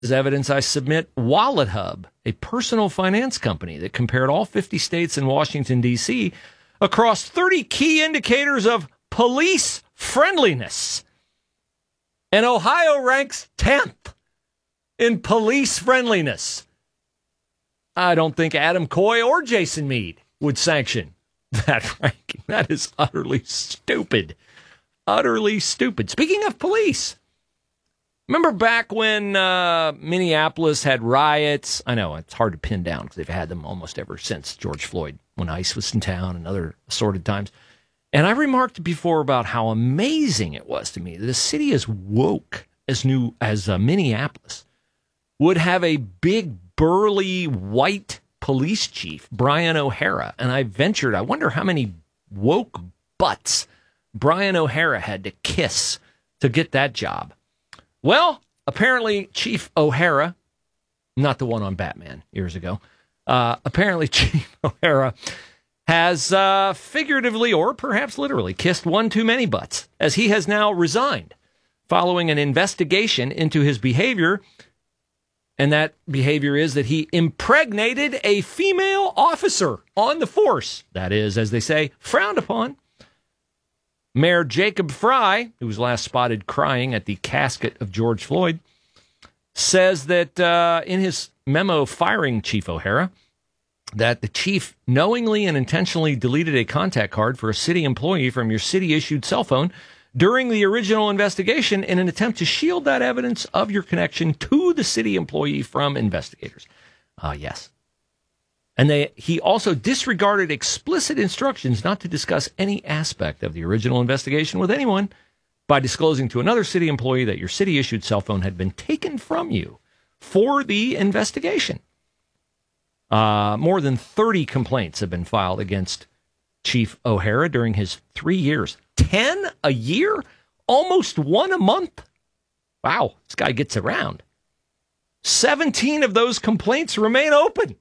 As evidence, I submit WalletHub, a personal finance company that compared all 50 states and Washington, D.C. across 30 key indicators of police friendliness. And Ohio ranks 10th in police friendliness. I don't think Adam Coy or Jason Meade would sanction that ranking. That is utterly stupid. Utterly stupid. Speaking of police, remember back when Minneapolis had riots? I know it's hard to pin down because they've had them almost ever since George Floyd, when ICE was in town and other assorted times. And I remarked before about how amazing it was to me that a city as woke as Minneapolis would have a big, burly, white police chief, Brian O'Hara. And I wonder how many woke butts Brian O'Hara had to kiss to get that job. Well, apparently Chief O'Hara, not the one on Batman years ago, apparently Chief O'Hara has figuratively or perhaps literally kissed one too many butts, as he has now resigned following an investigation into his behavior. And that behavior is that he impregnated a female officer on the force. That is, as they say, frowned upon. Mayor Jacob Fry, who was last spotted crying at the casket of George Floyd, says that in his memo firing Chief O'Hara, that the chief knowingly and intentionally deleted a contact card for a city employee from your city-issued cell phone during the original investigation in an attempt to shield that evidence of your connection to the city employee from investigators. Yes. And he also disregarded explicit instructions not to discuss any aspect of the original investigation with anyone by disclosing to another city employee that your city-issued cell phone had been taken from you for the investigation. More than 30 complaints have been filed against Chief O'Hara during his 3 years. 10 a year? Almost one a month? Wow, this guy gets around. 17 of those complaints remain open.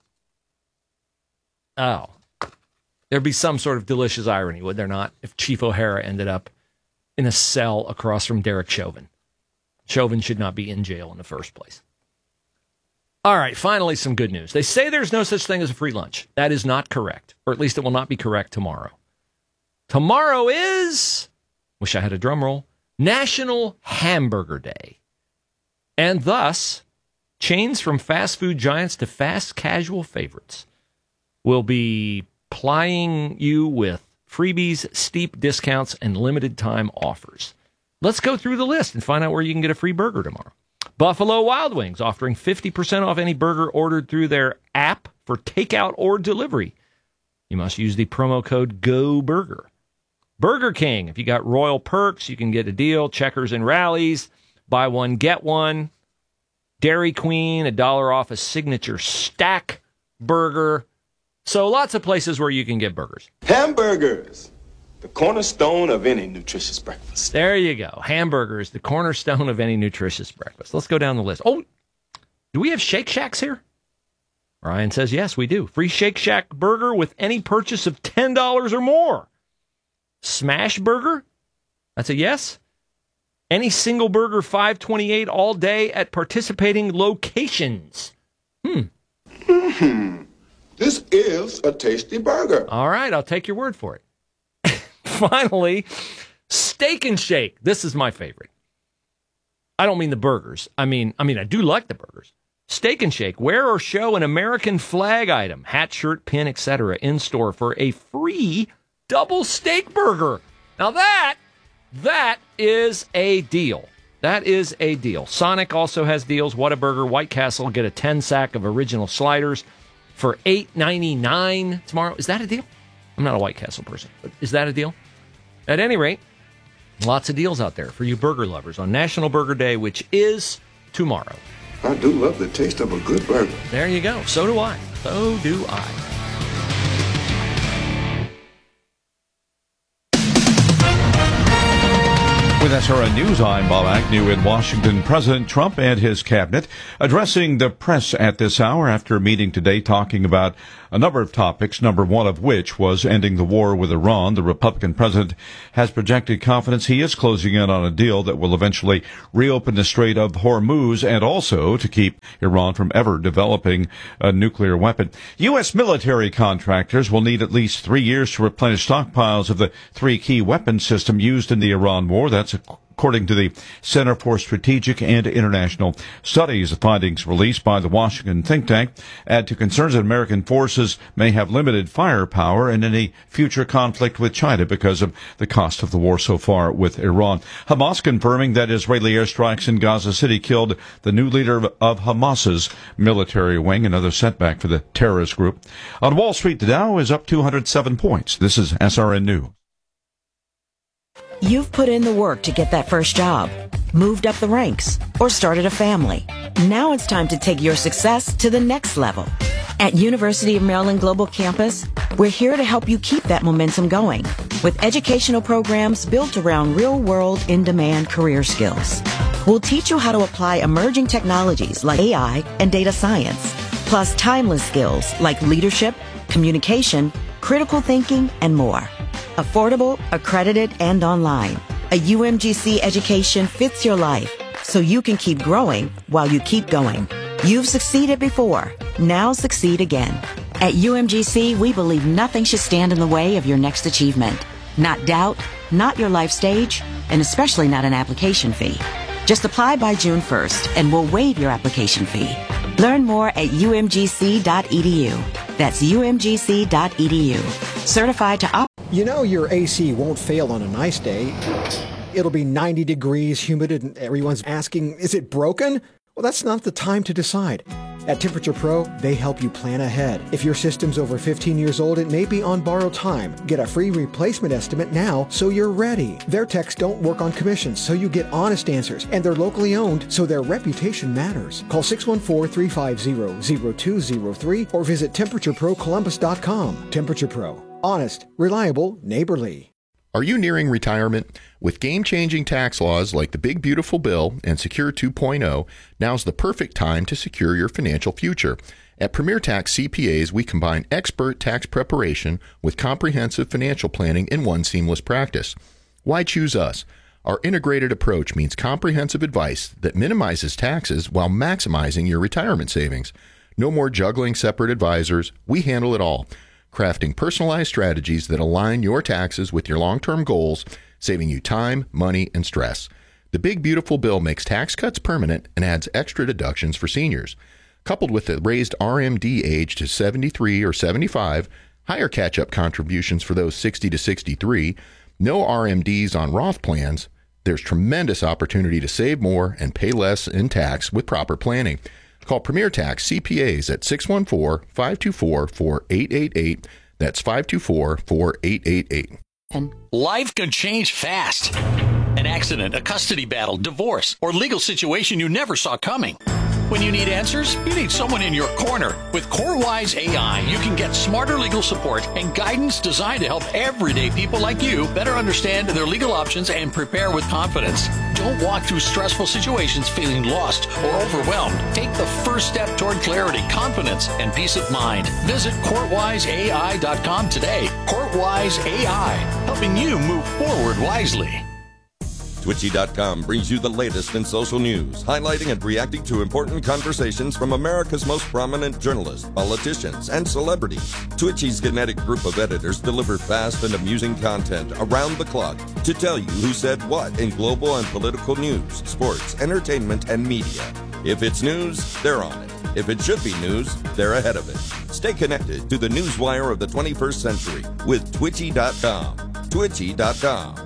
Oh, there'd be some sort of delicious irony, would there not, if Chief O'Hara ended up in a cell across from Derek Chauvin. Chauvin should not be in jail in the first place. All right, finally, some good news. They say there's no such thing as a free lunch. That is not correct, or at least it will not be correct tomorrow. Tomorrow is, wish I had a drum roll, National Hamburger Day. And thus, chains from fast food giants to fast casual favorites will be plying you with freebies, steep discounts, and limited time offers. Let's go through the list and find out where you can get a free burger tomorrow. Buffalo Wild Wings offering 50% off any burger ordered through their app for takeout or delivery. You must use the promo code GOBURGER. Burger King, if you got Royal Perks, you can get a deal. Checkers and Rallies, buy one, get one. Dairy Queen, $1 off a signature stack burger. So lots of places where you can get burgers. Hamburgers, the cornerstone of any nutritious breakfast. There you go. Hamburgers, the cornerstone of any nutritious breakfast. Let's go down the list. Oh, do we have Shake Shacks here? Ryan says, yes, we do. Free Shake Shack burger with any purchase of $10 or more. Smash Burger? That's a yes. Any single burger, $5.28 all day at participating locations. This is a tasty burger. All right, I'll take your word for it. Finally, Steak and Shake. This is my favorite. I don't mean the burgers. I mean, I do like the burgers. Steak and Shake. Wear or show an American flag item, hat, shirt, pin, etc. in store for a free double steak burger. Now that is a deal. That is a deal. Sonic also has deals. Whataburger, White Castle, get a 10-sack of original sliders for $8.99 tomorrow. Is that a deal? I'm not a White Castle person, but is that a deal? At any rate, lots of deals out there for you burger lovers on National Burger Day, which is tomorrow. I do love the taste of a good burger. There you go. So do I. So do I. With SRN News, I'm Bob Agnew in Washington. President Trump and his cabinet addressing the press at this hour after a meeting today talking about a number of topics, number one of which was ending the war with Iran. The Republican president has projected confidence he is closing in on a deal that will eventually reopen the Strait of Hormuz and also to keep Iran from ever developing a nuclear weapon. U.S. military contractors will need at least 3 years to replenish stockpiles of the three key weapon system used in the Iran war. That's according to the Center for Strategic and International Studies. The findings released by the Washington think tank add to concerns that American forces may have limited firepower in any future conflict with China because of the cost of the war so far with Iran. Hamas confirming that Israeli airstrikes in Gaza City killed the new leader of Hamas's military wing, another setback for the terrorist group. On Wall Street, the Dow is up 207 points. This is SRN News. You've put in the work to get that first job, moved up the ranks, or started a family. Now it's time to take your success to the next level. At University of Maryland Global Campus, we're here to help you keep that momentum going with educational programs built around real-world, in-demand career skills. We'll teach you how to apply emerging technologies like AI and data science, plus timeless skills like leadership, communication, critical thinking, and more. Affordable, accredited, and online. A UMGC education fits your life so you can keep growing while you keep going. You've succeeded before. Now succeed again. At UMGC, we believe nothing should stand in the way of your next achievement. Not doubt, not your life stage, and especially not an application fee. Just apply by June 1st and we'll waive your application fee. Learn more at umgc.edu. That's umgc.edu. Certified to You know your AC won't fail on a nice day. It'll be 90 degrees, humid, and everyone's asking, is it broken? Well, that's not the time to decide. At Temperature Pro, they help you plan ahead. If your system's over 15 years old, it may be on borrowed time. Get a free replacement estimate now so you're ready. Their techs don't work on commissions, so you get honest answers. And they're locally owned, so their reputation matters. Call 614-350-0203 or visit TemperatureProColumbus.com. Temperature Pro. Honest, reliable, neighborly. Are you nearing retirement? With game-changing tax laws like the Big Beautiful Bill and Secure 2.0, now's the perfect time to secure your financial future. At Premier Tax CPAs, we combine expert tax preparation with comprehensive financial planning in one seamless practice. Why choose us? Our integrated approach means comprehensive advice that minimizes taxes while maximizing your retirement savings. No more juggling separate advisors. We handle it all, crafting personalized strategies that align your taxes with your long-term goals, saving you time, money, and stress. The Big Beautiful Bill makes tax cuts permanent and adds extra deductions for seniors. Coupled with the raised RMD age to 73 or 75, higher catch-up contributions for those 60 to 63, no RMDs on Roth plans, there's tremendous opportunity to save more and pay less in tax with proper planning. Call Premier Tax CPAs at 614-524-4888. That's 524-4888. Life can change fast. An accident, a custody battle, divorce, or legal situation you never saw coming. When you need answers, you need someone in your corner. With CoreWise AI, you can get smarter legal support and guidance designed to help everyday people like you better understand their legal options and prepare with confidence. Don't walk through stressful situations feeling lost or overwhelmed. Take the first step toward clarity, confidence, and peace of mind. Visit CourtWiseAI.com today. CourtWise AI, helping you move forward wisely. Twitchy.com brings you the latest in social news, highlighting and reacting to important conversations from America's most prominent journalists, politicians, and celebrities. Twitchy's kinetic group of editors deliver fast and amusing content around the clock to tell you who said what in global and political news, sports, entertainment, and media. If it's news, they're on it. If it should be news, they're ahead of it. Stay connected to the newswire of the 21st century with Twitchy.com. Twitchy.com.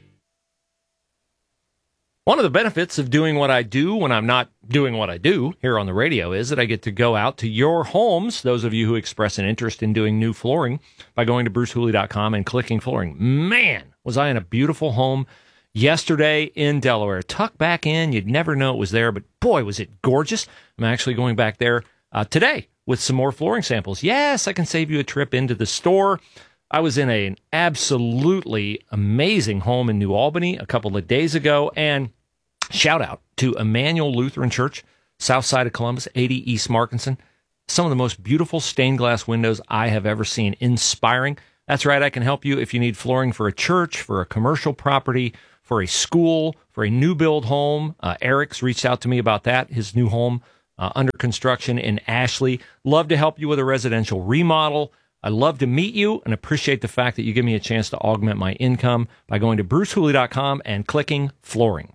One of the benefits of doing what I do when I'm not doing what I do here on the radio is that I get to go out to your homes, those of you who express an interest in doing new flooring, by going to brucehooley.com and clicking flooring. Man, was I in a beautiful home yesterday in Delaware. Tucked back in, you'd never know it was there, but boy, was it gorgeous. I'm actually going back there today with some more flooring samples. Yes, I can save you a trip into the store. I was in an absolutely amazing home in New Albany a couple of days ago, and shout out to Emmanuel Lutheran Church, south side of Columbus, 80 East Markinson. Some of the most beautiful stained glass windows I have ever seen. Inspiring. That's right, I can help you if you need flooring for a church, for a commercial property, for a school, for a new build home. Eric's reached out to me about that, his new home under construction in Ashley. Love to help you with a residential remodel. I love to meet you and appreciate the fact that you give me a chance to augment my income by going to brucehooley.com and clicking flooring.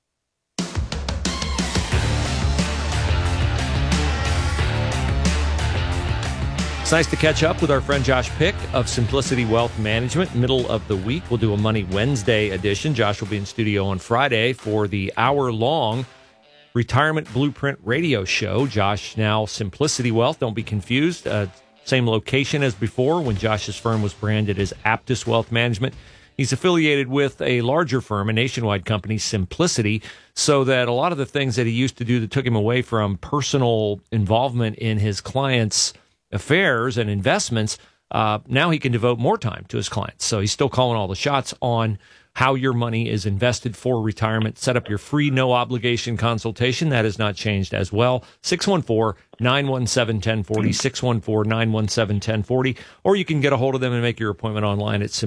It's nice to catch up with our friend Josh Pick of Simplicity Wealth Management. Middle of the week, we'll do a Money Wednesday edition. Josh will be in studio on Friday for the hour-long Retirement Blueprint radio show. Josh now Simplicity Wealth. Don't be confused. Same location as before when Josh's firm was branded as Aptus Wealth Management. He's affiliated with a larger firm, a nationwide company, Simplicity, so that a lot of the things that he used to do that took him away from personal involvement in his clients' affairs and investments, now he can devote more time to his clients. So he's still calling all the shots on how your money is invested for retirement. Set up your free no-obligation consultation. That has not changed as well. 614-917-1040, 614-917-1040. Or you can get a hold of them and make your appointment online at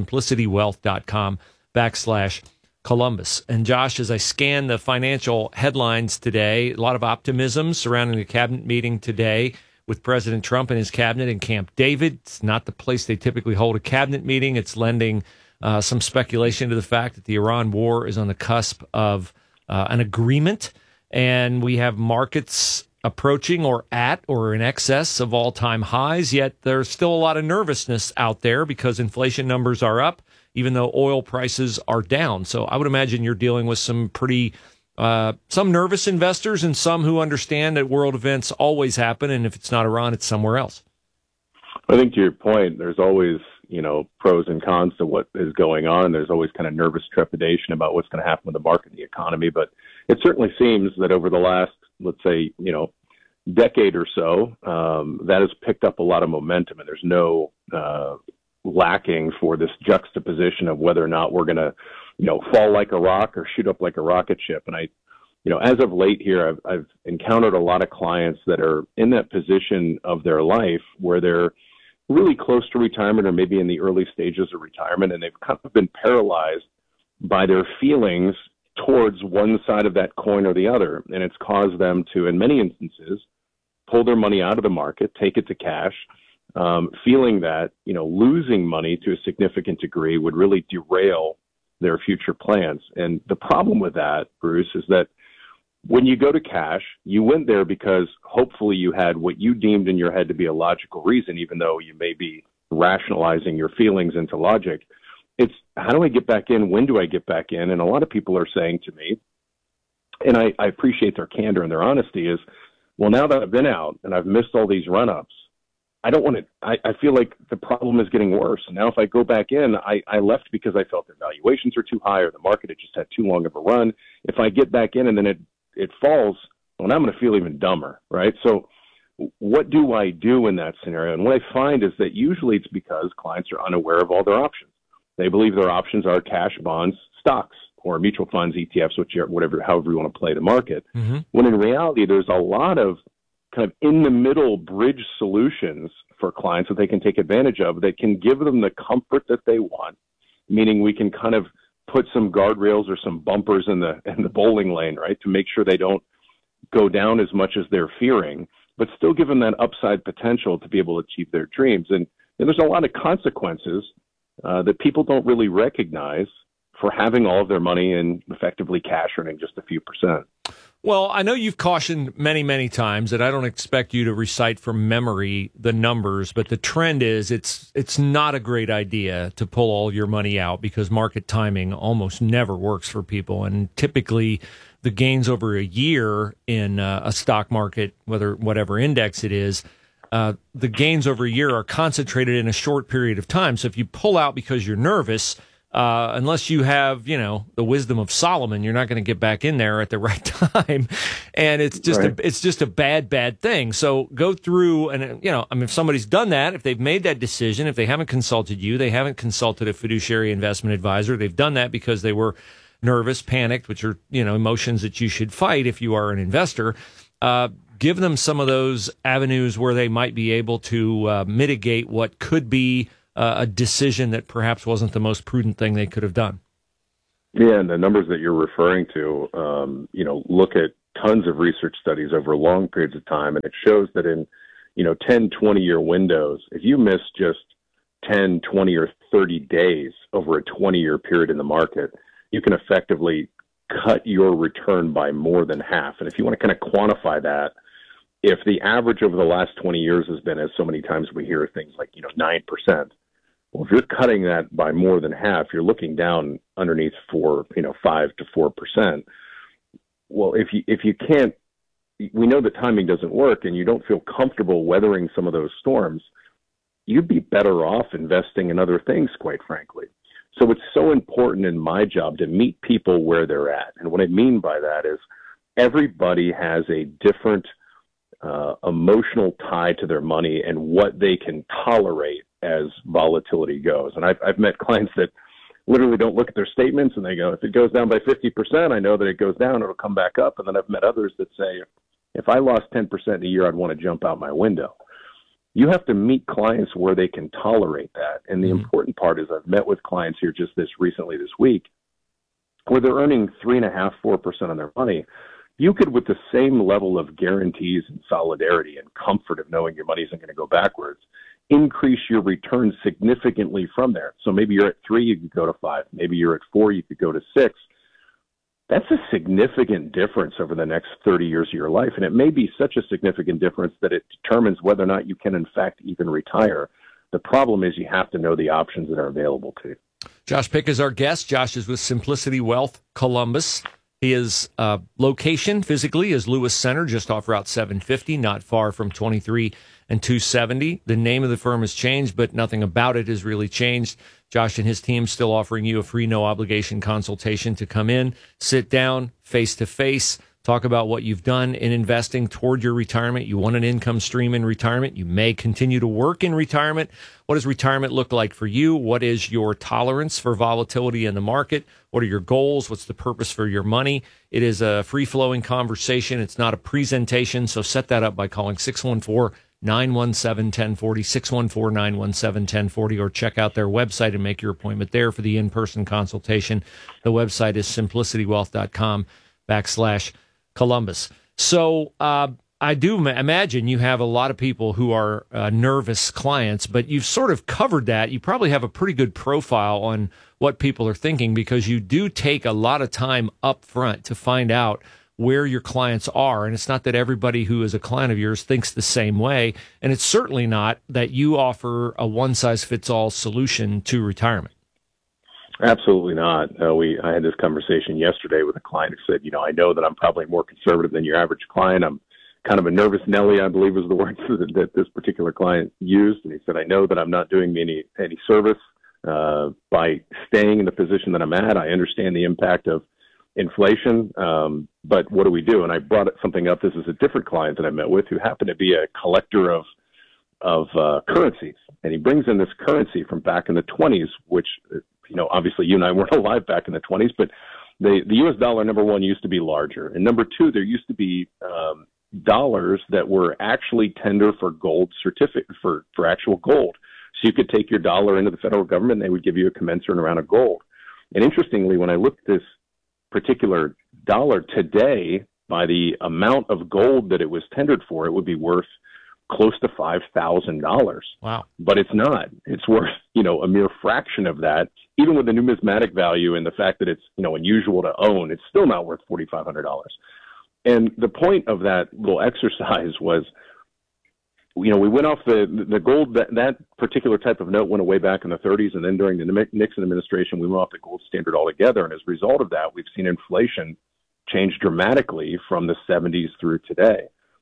simplicitywealth.com/Columbus. And Josh, as I scan the financial headlines today, a lot of optimism surrounding the cabinet meeting today with President Trump and his cabinet in Camp David. It's not the place they typically hold a cabinet meeting. It's lending some speculation to the fact that the Iran war is on the cusp of an agreement, and we have markets approaching or at or in excess of all-time highs, yet there's still a lot of nervousness out there because inflation numbers are up, even though oil prices are down. So I would imagine you're dealing with some pretty some nervous investors and some who understand that world events always happen, and if it's not Iran, it's somewhere else. I think to your point, there's always, pros and cons to what is going on. There's always kind of nervous trepidation about what's going to happen with the market and the economy. But it certainly seems that over the last, let's say, decade or so, that has picked up a lot of momentum, and there's no lacking for this juxtaposition of whether or not we're going to fall like a rock or shoot up like a rocket ship. And as of late here, I've encountered a lot of clients that are in that position of their life where they're really close to retirement or maybe in the early stages of retirement, and they've kind of been paralyzed by their feelings towards one side of that coin or the other. And it's caused them to, in many instances, pull their money out of the market, take it to cash, feeling that, losing money to a significant degree would really derail their future plans. And the problem with that, Bruce, is that when you go to cash, you went there because hopefully you had what you deemed in your head to be a logical reason, even though you may be rationalizing your feelings into logic. It's how do I get back in? When do I get back in? And a lot of people are saying to me, and I appreciate their candor and their honesty, is, well, now that I've been out and I've missed all these run-ups, I don't want to, I feel like the problem is getting worse. Now, if I go back in, I left because I felt the valuations are too high or the market had just had too long of a run. If I get back in and then it falls, well, now I'm going to feel even dumber, right? So what do I do in that scenario? And what I find is that usually it's because clients are unaware of all their options. They believe their options are cash, bonds, stocks, or mutual funds, ETFs, however you want to play the market. Mm-hmm. When in reality, there's a lot of kind of in the middle bridge solutions for clients that they can take advantage of that can give them the comfort that they want, meaning we can kind of put some guardrails or some bumpers in the bowling lane, right, to make sure they don't go down as much as they're fearing, but still give them that upside potential to be able to achieve their dreams. And there's a lot of consequences that people don't really recognize for having all of their money in effectively cash earning just a few percent. Well, I know you've cautioned many, many times that I don't expect you to recite from memory the numbers, but the trend is it's not a great idea to pull all your money out because market timing almost never works for people. And typically the gains over a year in a stock market, whatever index it is, the gains over a year are concentrated in a short period of time. So if you pull out because you're nervous, unless you have, the wisdom of Solomon, you're not going to get back in there at the right time. And it's just a bad thing. So go through and, if somebody's done that, if they've made that decision, if they haven't consulted you, they haven't consulted a fiduciary investment advisor, they've done that because they were nervous, panicked, which are, emotions that you should fight if you are an investor. Give them some of those avenues where they might be able to mitigate what could be a decision that perhaps wasn't the most prudent thing they could have done. Yeah, and the numbers that you're referring to, look at tons of research studies over long periods of time, and it shows that in, 10, 20-year windows, if you miss just 10, 20, or 30 days over a 20-year period in the market, you can effectively cut your return by more than half. And if you want to kind of quantify that, if the average over the last 20 years has been, as so many times we hear things like, 9%, well, if you're cutting that by more than half, you're looking down underneath 5 to 4%. Well, if you can't, we know that timing doesn't work and you don't feel comfortable weathering some of those storms, you'd be better off investing in other things, quite frankly. So it's so important in my job to meet people where they're at. And what I mean by that is everybody has a different emotional tie to their money and what they can tolerate as volatility goes. And I've met clients that literally don't look at their statements and they go, if it goes down by 50%, I know that it goes down, it'll come back up. And then I've met others that say, if I lost 10% a year, I'd want to jump out my window. You have to meet clients where they can tolerate that. And the important part is I've met with clients here just this week, where they're earning 3.5%, 4% on their money. You could, with the same level of guarantees and solidarity and comfort of knowing your money isn't going to go backwards, increase your return significantly from there. So maybe you're at 3, you could go to 5. Maybe you're at 4, you could go to 6. That's a significant difference over the next 30 years of your life. And it may be such a significant difference that it determines whether or not you can, in fact, even retire. The problem is you have to know the options that are available to you. Josh Pick is our guest. Josh is with Simplicity Wealth Columbus. His location physically is Lewis Center, just off Route 750, not far from 23 and 270. The name of the firm has changed, but nothing about it has really changed. Josh and his team still offering you a free, no-obligation consultation to come in, sit down, face-to-face, talk about what you've done in investing toward your retirement. You want an income stream in retirement. You may continue to work in retirement. What does retirement look like for you? What is your tolerance for volatility in the market? What are your goals? What's the purpose for your money? It is a free-flowing conversation. It's not a presentation, so set that up by calling 614-917-1040, 614-917-1040, or check out their website and make your appointment there for the in-person consultation. The website is simplicitywealth.com/Columbus. So I do imagine you have a lot of people who are nervous clients, but you've sort of covered that. You probably have a pretty good profile on what people are thinking because you do take a lot of time up front to find out where your clients are. And it's not that everybody who is a client of yours thinks the same way. And it's certainly not that you offer a one-size-fits-all solution to retirement. Absolutely not. I had this conversation yesterday with a client who said, I know that I'm probably more conservative than your average client. I'm kind of a nervous Nelly, I believe was the word that this particular client used. And he said, I know that I'm not doing me any service by staying in the position that I'm at. I understand the impact of inflation, but what do we do? And I brought something up. This is a different client that I met with who happened to be a collector of currencies. And he brings in this currency from back in the 20s, which, obviously you and I weren't alive back in the 20s, but the U.S. dollar, number one, used to be larger. And number two, there used to be dollars that were actually tender for gold certificate, for actual gold. So you could take your dollar into the federal government and they would give you a commensurate amount of gold. And interestingly, when I looked at this particular dollar today, by the amount of gold that it was tendered for, it would be worth close to $5,000. Wow. But it's not. It's worth, a mere fraction of that. Even with the numismatic value and the fact that it's, unusual to own, it's still not worth $4,500. And the point of that little exercise was, we went off the gold, that particular type of note went away back in the 30s. And then during the Nixon administration, we went off the gold standard altogether. And as a result of that, we've seen inflation change dramatically from the 70s through today.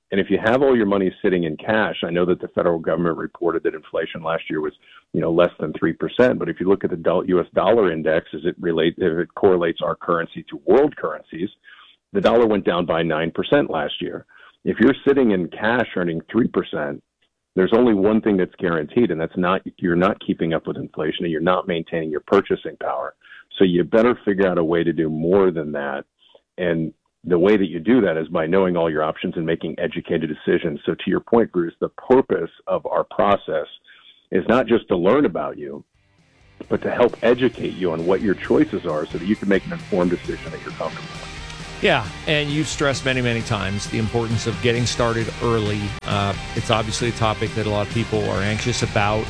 And if you have all your money sitting in cash, I know that the federal government reported that inflation last year was, less than 3%. But if you look at the U.S. dollar index, as it correlates our currency to world currencies, the dollar went down by 9% last year. If you're sitting in cash earning 3%, there's only one thing that's guaranteed, and you're not keeping up with inflation, and you're not maintaining your purchasing power. So you better figure out a way to do more than that. And the way that you do that is by knowing all your options and making educated decisions. So to your point, Bruce, the purpose of our process is not just to learn about you, but to help educate you on what your choices are so that you can make an informed decision that you're comfortable with. Yeah, and you've stressed many, many times the importance of getting started early. It's obviously a topic that a lot of people are anxious about.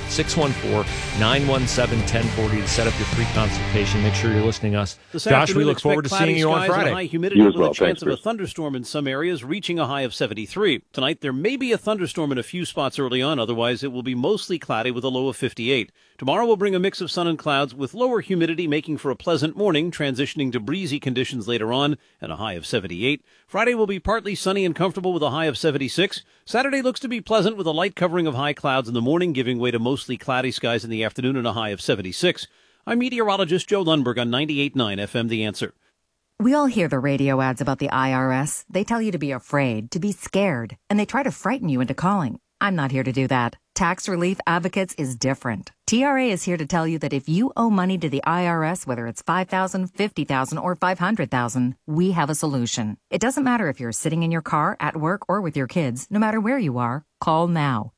614-917-1040 to set up your free consultation. Make sure you're listening to us. Josh, we look forward to seeing you on Friday. High humidity with a chance of a thunderstorm in some areas, reaching a high of 73. Tonight, there may be a thunderstorm in a few spots early on. Otherwise, it will be mostly cloudy with a low of 58. Tomorrow will bring a mix of sun and clouds with lower humidity, making for a pleasant morning, transitioning to breezy conditions later on and a high of 78. Friday will be partly sunny and comfortable with a high of 76. Saturday looks to be pleasant with a light covering of high clouds in the morning, giving way to mostly cloudy skies in the afternoon and a high of 76. I'm meteorologist Joe Lundberg on 98.9 FM The Answer. We all hear the radio ads about the IRS. They tell you to be afraid, to be scared, and they try to frighten you into calling. I'm not here to do that. Tax Relief Advocates is different. TRA is here to tell you that if you owe money to the IRS, whether it's $5,000, $50,000, or $500,000, we have a solution. It doesn't matter if you're sitting in your car, at work, or with your kids. No matter where you are, call now.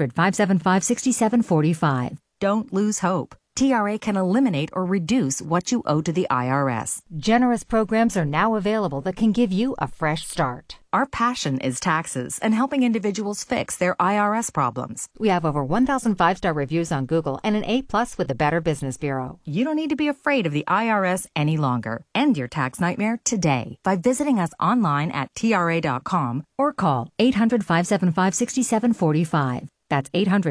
800-575-6745. Don't lose hope. TRA can eliminate or reduce what you owe to the IRS. Generous programs are now available that can give you a fresh start. Our passion is taxes and helping individuals fix their IRS problems. We have over 1,000 5-star reviews on Google and an A+ with the Better Business Bureau. You don't need to be afraid of the IRS any longer. End your tax nightmare today by visiting us online at TRA.com or call 800-575-6745. That's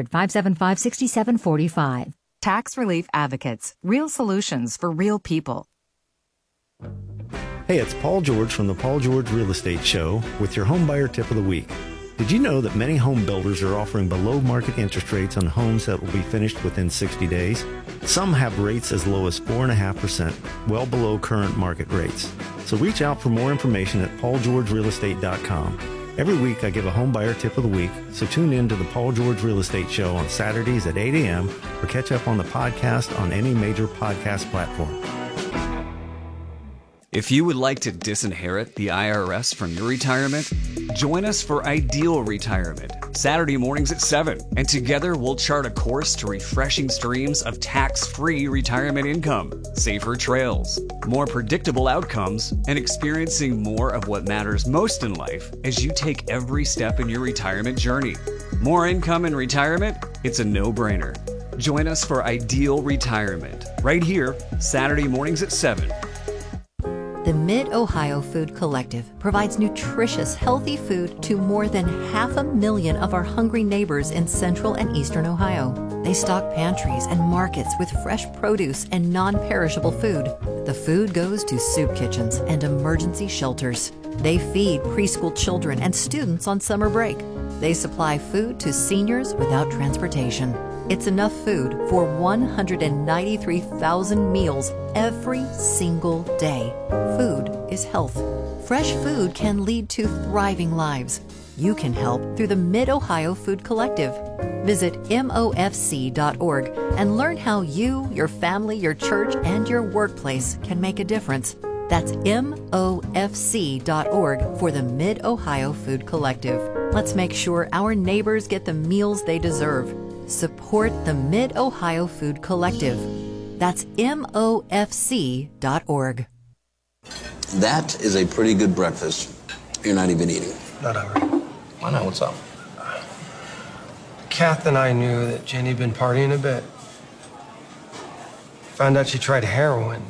800-575-6745. Tax Relief Advocates. Real solutions for real people. Hey, it's Paul George from the Paul George Real Estate Show with your home buyer tip of the week. Did you know that many home builders are offering below market interest rates on homes that will be finished within 60 days? Some have rates as low as 4.5%, well below current market rates. So reach out for more information at paulgeorgerealestate.com. Every week I give a home buyer tip of the week, so tune in to the Paul George Real Estate Show on Saturdays at 8 a.m. or catch up on the podcast on any major podcast platform. If you would like to disinherit the IRS from your retirement, join us for Ideal Retirement, Saturday mornings at 7, and together we'll chart a course to refreshing streams of tax-free retirement income, safer trails, more predictable outcomes, and experiencing more of what matters most in life as you take every step in your retirement journey. More income in retirement? It's a no-brainer. Join us for Ideal Retirement, right here, Saturday mornings at 7. The Mid-Ohio Food Collective provides nutritious, healthy food to more than 500,000 of our hungry neighbors in central and eastern Ohio. They stock pantries and markets with fresh produce and non-perishable food. The food goes to soup kitchens and emergency shelters. They feed preschool children and students on summer break. They supply food to seniors without transportation. It's enough food for 193,000 meals every single day. Food is health. Fresh food can lead to thriving lives. You can help through the Mid-Ohio Food Collective. Visit MOFC.org and learn how you, your family, your church, and your workplace can make a difference. That's MOFC.org for the Mid-Ohio Food Collective. Let's make sure our neighbors get the meals they deserve. Support the Mid-Ohio Food Collective. That's MOFC.org. That is a pretty good breakfast. You're not even eating. Not hungry. Why not? What's up? Kath and I knew that Jenny had been partying a bit. Found out she tried heroin.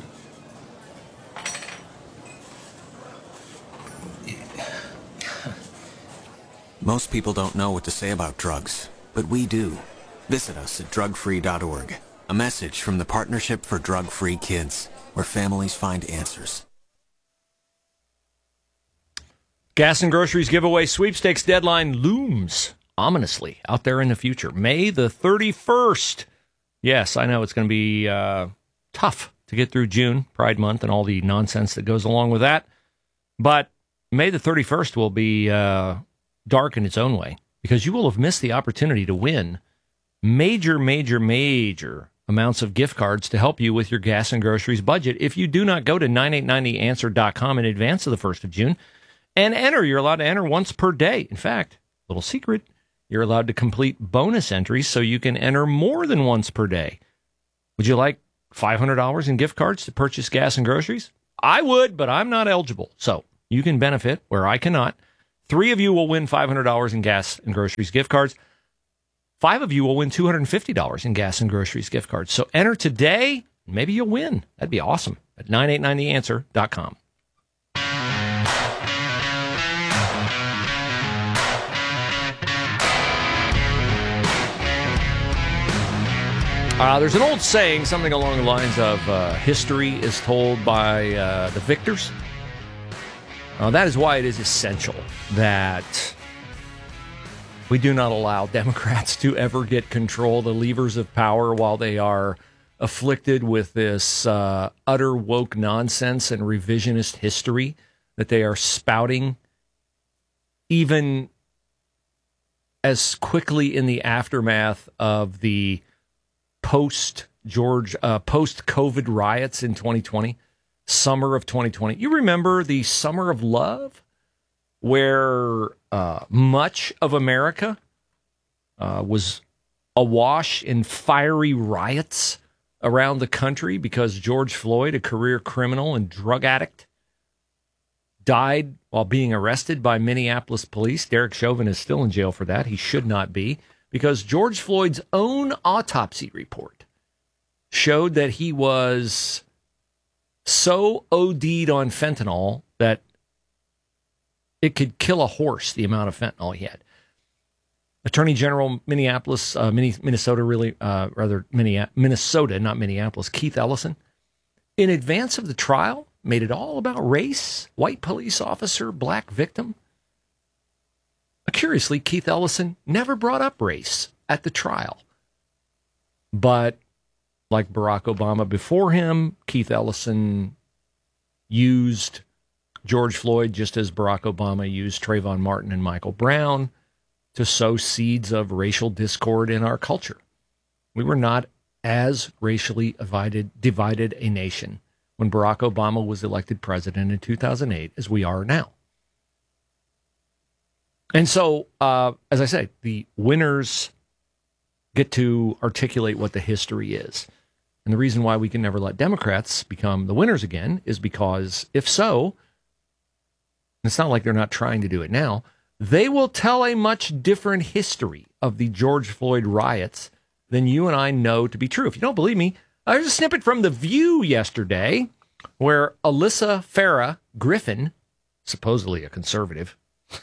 Most people don't know what to say about drugs, but we do. Visit us at drugfree.org. A message from the Partnership for Drug-Free Kids, where families find answers. Gas and Groceries giveaway sweepstakes deadline looms ominously out there in the future. May the 31st. Yes, I know it's going to be tough to get through June, Pride Month, and all the nonsense that goes along with that. But May the 31st will be dark in its own way, because you will have missed the opportunity to win major amounts of gift cards to help you with your gas and groceries budget if you do not go to 9890answer.com in advance of the 1st of June and enter. You're allowed to enter once per day. In fact, little secret, you're allowed to complete bonus entries so you can enter more than once per day. Would you like $500 in gift cards to purchase gas and groceries? I would, but I'm not eligible. So you can benefit where I cannot. 3 of you will win $500 in gas and groceries gift cards. 5 of you will win $250 in gas and groceries gift cards. So enter today. Maybe you'll win. That'd be awesome. At 9890answer.com. There's an old saying, something along the lines of history is told by the victors. That is why it is essential that we do not allow Democrats to ever get control the levers of power while they are afflicted with this utter woke nonsense and revisionist history that they are spouting, even as quickly in the aftermath of the post-COVID riots in 2020, summer of 2020. You remember the summer of love, where much of America was awash in fiery riots around the country because George Floyd, a career criminal and drug addict, died while being arrested by Minneapolis police. Derek Chauvin is still in jail for that. He should not be, because George Floyd's own autopsy report showed that he was so OD'd on fentanyl that it could kill a horse, the amount of fentanyl he had. Attorney General Minnesota, not Minneapolis, Keith Ellison, in advance of the trial, made it all about race, white police officer, black victim. Curiously, Keith Ellison never brought up race at the trial. But like Barack Obama before him, Keith Ellison used George Floyd just as Barack Obama used Trayvon Martin and Michael Brown to sow seeds of racial discord in our culture. We were not as racially divided a nation when Barack Obama was elected president in 2008 as we are now. And so, as I say, the winners get to articulate what the history is. And the reason why we can never let Democrats become the winners again is because, if so, it's not like they're not trying to do it now, they will tell a much different history of the George Floyd riots than you and I know to be true. If you don't believe me, there's a snippet from The View yesterday where Alyssa Farah Griffin, supposedly a conservative,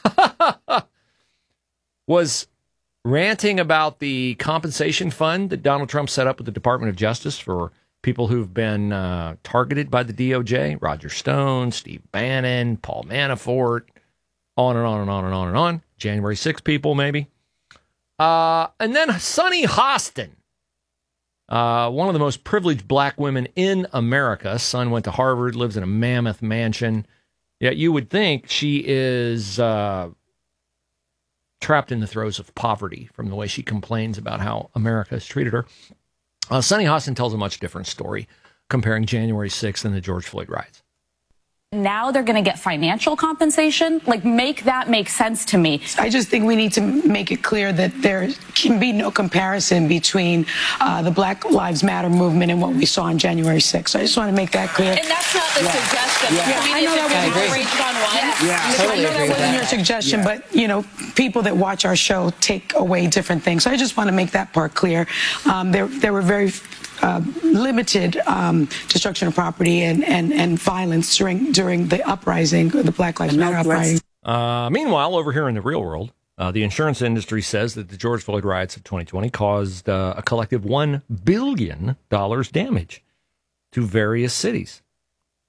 was ranting about the compensation fund that Donald Trump set up with the Department of Justice for people who've been targeted by the DOJ. Roger Stone, Steve Bannon, Paul Manafort, on and on and on and on and on. January 6 people, maybe. And then Sunny Hostin, one of the most privileged black women in America. Son went to Harvard, lives in a mammoth mansion. Yet you would think she is trapped in the throes of poverty from the way she complains about how America has treated her. Sunny Hostin tells a much different story, comparing January 6th and the George Floyd riots. Now they're going to get financial compensation? Like, make that make sense to me. I just think we need to make it clear that there can be no comparison between the Black Lives Matter movement and what we saw on January 6th. I just want to make that clear. And that's not the suggestion. I know that wasn't your suggestion, but, you know, people that watch our show take away different things. So I just want to make that part clear. There were very limited destruction of property and violence during the uprising, the Black Lives Matter uprising. Meanwhile, over here in the real world, the insurance industry says that the George Floyd riots of 2020 caused a collective $1 billion damage to various cities.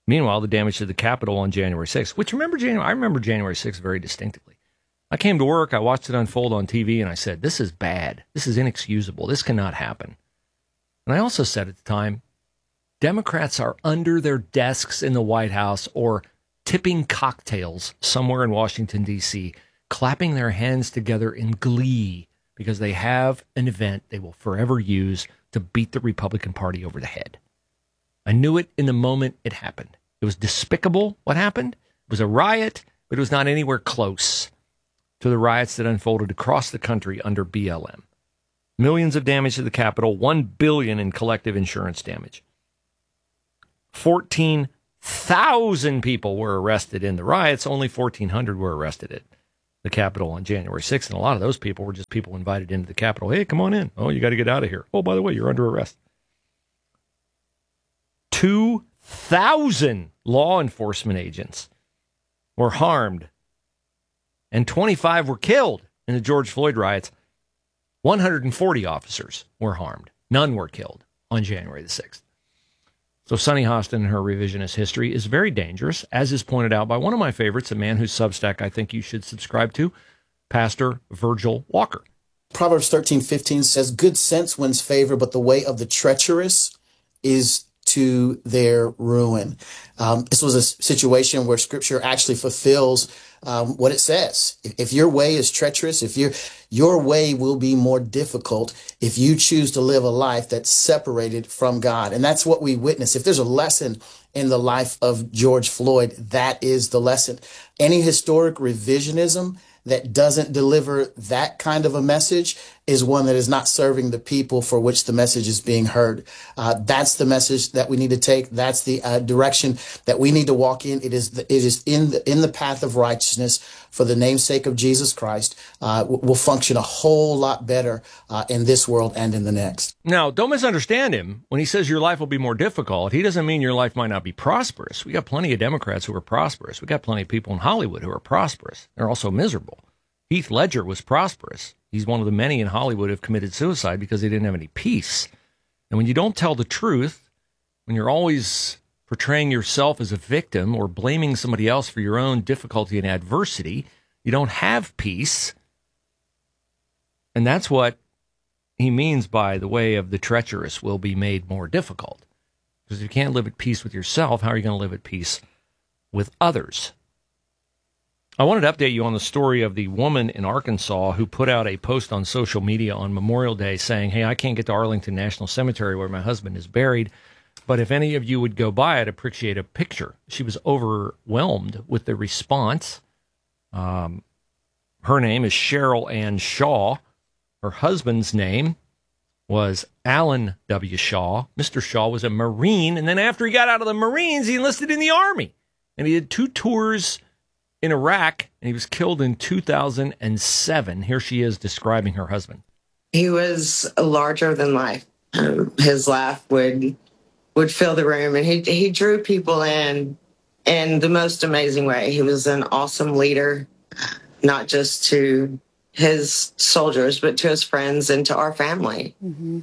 Meanwhile, the damage to the Capitol on January 6th, which I remember January 6th very distinctively. I came to work, I watched it unfold on TV, and I said, this is bad. This is inexcusable. This cannot happen. And I also said at the time, Democrats are under their desks in the White House or tipping cocktails somewhere in Washington, D.C., clapping their hands together in glee because they have an event they will forever use to beat the Republican Party over the head. I knew it in the moment it happened. It was despicable what happened. It was a riot, but it was not anywhere close to the riots that unfolded across the country under BLM. Millions of damage to the Capitol, $1 billion in collective insurance damage. 14,000 people were arrested in the riots. Only 1,400 were arrested at the Capitol on January 6th, and a lot of those people were just people invited into the Capitol. Hey, come on in. Oh, you got to get out of here. Oh, by the way, you're under arrest. 2,000 law enforcement agents were harmed, and 25 were killed in the George Floyd riots. 140 officers were harmed. None were killed on January the 6th. So Sunny Hostin and her revisionist history is very dangerous, as is pointed out by one of my favorites, a man whose Substack I think you should subscribe to, Pastor Virgil Walker. Proverbs 13:15 says, good sense wins favor, but the way of the treacherous is to their ruin. This was a situation where Scripture actually fulfills what it says. If your way is treacherous, if your way will be more difficult if you choose to live a life that's separated from God. And that's what we witness. If there's a lesson in the life of George Floyd, that is the lesson. Any historic revisionism that doesn't deliver that kind of a message is one that is not serving the people for which the message is being heard. That's the message that we need to take. That's the direction that we need to walk in. It is in the path of righteousness for the namesake of Jesus Christ. Will function a whole lot better in this world and in the next. Now, don't misunderstand him. When he says your life will be more difficult, he doesn't mean your life might not be prosperous. We got plenty of Democrats who are prosperous. We got plenty of people in Hollywood who are prosperous. They're also miserable. Heath Ledger was prosperous. He's one of the many in Hollywood who have committed suicide because they didn't have any peace. And when you don't tell the truth, when you're always portraying yourself as a victim or blaming somebody else for your own difficulty and adversity, you don't have peace. And that's what he means by the way of the treacherous will be made more difficult. Because if you can't live at peace with yourself, how are you going to live at peace with others? I wanted to update you on the story of the woman in Arkansas who put out a post on social media on Memorial Day saying, hey, I can't get to Arlington National Cemetery where my husband is buried, but if any of you would go by, I'd appreciate a picture. She was overwhelmed with the response. Her name is Cheryl Ann Shaw. Her husband's name was Alan W. Shaw. Mr. Shaw was a Marine, and then after he got out of the Marines, he enlisted in the Army. And he did 2 tours in Iraq, and he was killed in 2007. Here she is describing her husband. He was larger than life. His laugh would fill the room, and he drew people in the most amazing way. He was an awesome leader, not just to his soldiers, but to his friends and to our family. Mm-hmm.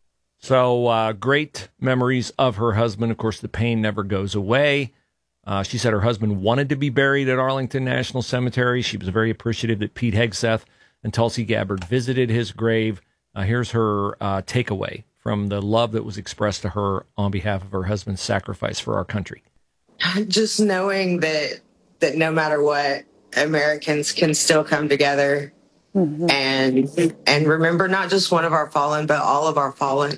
So great memories of her husband. Of course, the pain never goes away. She said her husband wanted to be buried at Arlington National Cemetery. She was very appreciative that Pete Hegseth and Tulsi Gabbard visited his grave. Here's her takeaway from the love that was expressed to her on behalf of her husband's sacrifice for our country. Just knowing that no matter what, Americans can still come together and remember not just one of our fallen, but all of our fallen.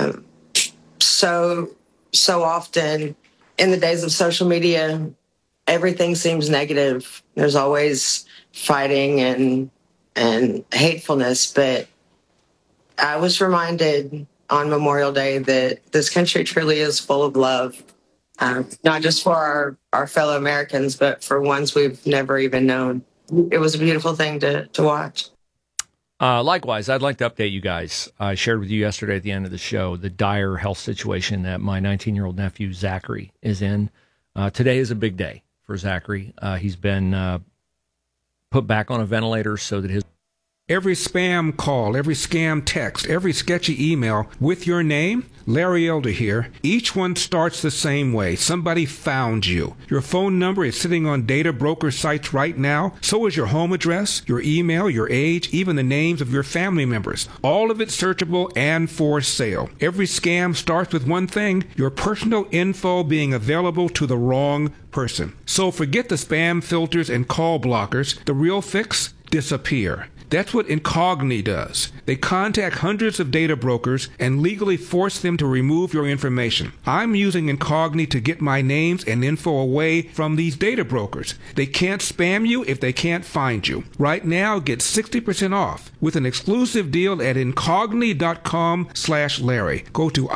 So often in the days of social media, everything seems negative. There's always fighting and hatefulness, but I was reminded on Memorial Day that this country truly is full of love, not just for our fellow Americans, but for ones we've never even known. It was a beautiful thing to watch. Likewise, I'd like to update you guys. I shared with you yesterday at the end of the show the dire health situation that my 19-year-old nephew, Zachary, is in. Today is a big day for Zachary. He's been put back on a ventilator so that his Every spam call, every scam text, every sketchy email with your name, Larry Elder here, each one starts the same way. Somebody found you. Your phone number is sitting on data broker sites right now. So is your home address, your email, your age, even the names of your family members. All of it searchable and for sale. Every scam starts with one thing, your personal info being available to the wrong person. So forget the spam filters and call blockers. The real fix? Disappear. That's what Incogni does. They contact hundreds of data brokers and legally force them to remove your information. I'm using Incogni to get my names and info away from these data brokers. They can't spam you if they can't find you. Right now, get 60% off with an exclusive deal at incogni.com/Larry. Go to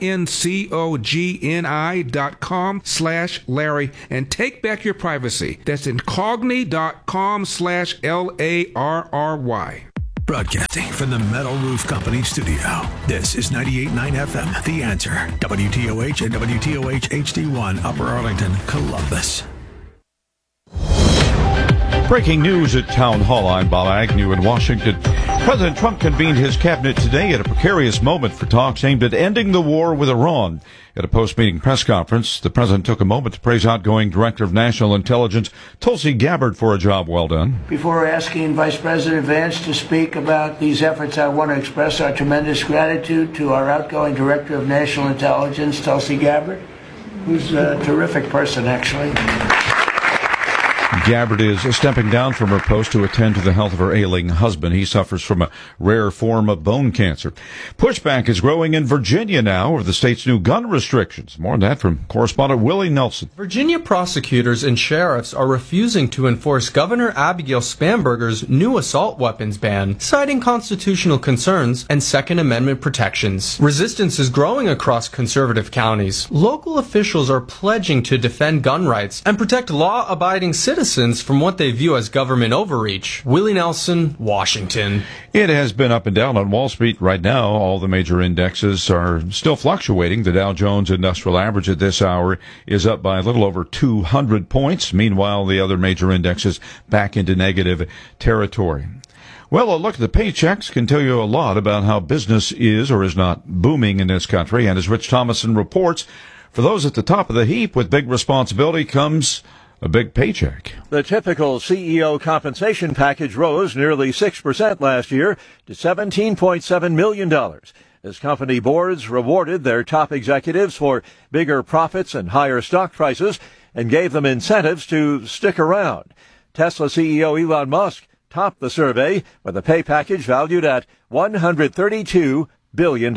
incogni.com/Larry and take back your privacy. That's incogni.com/LARRY. Broadcasting from the Metal Roof Company studio. This is 98.9 FM, The Answer. WTOH and WTOH HD1, Upper Arlington, Columbus. Breaking news at Town Hall. I'm Bob Agnew in Washington. President Trump convened his cabinet today at a precarious moment for talks aimed at ending the war with Iran. At a post-meeting press conference, the president took a moment to praise outgoing Director of National Intelligence Tulsi Gabbard for a job well done. Before asking Vice President Vance to speak about these efforts, I want to express our tremendous gratitude to our outgoing Director of National Intelligence, Tulsi Gabbard, who's a terrific person, actually. Gabbard is stepping down from her post to attend to the health of her ailing husband. He suffers from a rare form of bone cancer. Pushback is growing in Virginia now over the state's new gun restrictions. More on that from correspondent Willie Nelson. Virginia prosecutors and sheriffs are refusing to enforce Governor Abigail Spanberger's new assault weapons ban, citing constitutional concerns and Second Amendment protections. Resistance is growing across conservative counties. Local officials are pledging to defend gun rights and protect law-abiding citizens from what they view as government overreach. Willie Nelson, Washington. It has been up and down on Wall Street right now. All the major indexes are still fluctuating. The Dow Jones Industrial Average at this hour is up by a little over 200 points. Meanwhile, the other major indexes back into negative territory. Well, a look at the paychecks can tell you a lot about how business is or is not booming in this country. And as Rich Thomason reports, for those at the top of the heap with big responsibility comes a big paycheck. The typical CEO compensation package rose nearly 6% last year to $17.7 million as company boards rewarded their top executives for bigger profits and higher stock prices and gave them incentives to stick around. Tesla CEO Elon Musk topped the survey with a pay package valued at $132 billion.